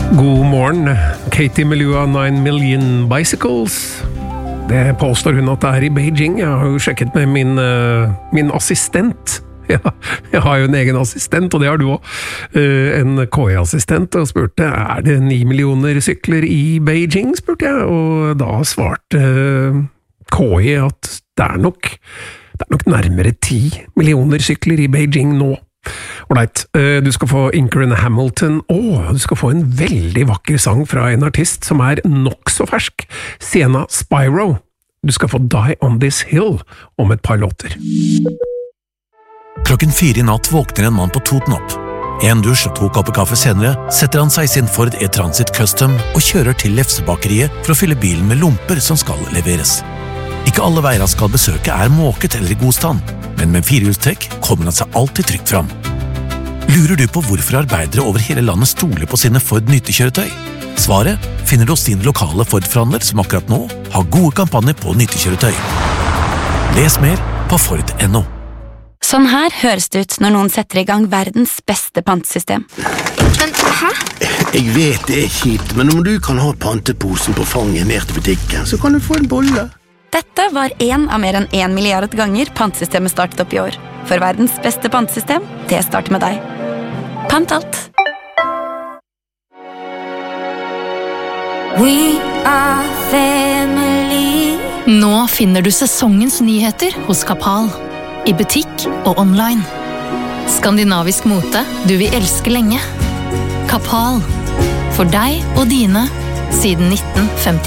God morgen, Katie Melua 9 Million Bicycles. Det påstår hun at det er i Beijing. Jeg har jo sjekket med min assistent. Ja, jeg har jo en egen assistent, og det har du også. En KI-assistent, og spurte, er det 9 millioner sykler i Beijing, spurte jeg, og da svarte KI at det er nok nærmere 10 millioner sykler i Beijing nå. Alright, du skal få Inker and Hamilton, og du skal få en veldig vakker sang fra en artist som er nok så fersk, Sienna Spyro. Du skal få Die on This Hill om et par låter. Klokken 4 i natt våkner en mann på Toten opp. En dusj og 2 kopper kaffe senere setter han seg i sin Ford E-Transit Custom og kjører til Lefsebakeriet for å fylle bilen med lomper som skal leveres. Ikke alle veier han skal besøke er måket eller i god stand, men med firehjulstrekk kommer han seg alltid trygt fram. Lurer du på hvorfor arbeidere over hele landet stoler på sine Ford nyttekjøretøy? Svaret finner du hos din lokale Ford-forhandler som akkurat nå har gode kampanjer på nyttekjøretøy. Les mer på Ford.no. Sånn her høres det ut når noen setter i gang verdens beste pantesystem. Men, hæ? Jeg vet det er kjipt, men om du kan ha panteposen på fanget ned til butikken, så kan du få en bolle. Dette var en av mer enn 1 milliard ganger pantesystemet startet opp i år. For verdens beste pantesystem, det starter med deg. Pant alt. We are family. Nå finner du sesongens nyheter hos Kapal. I butikk og online. Skandinavisk mote du vil elske lenge. Kapal. For deg og dine siden 1950.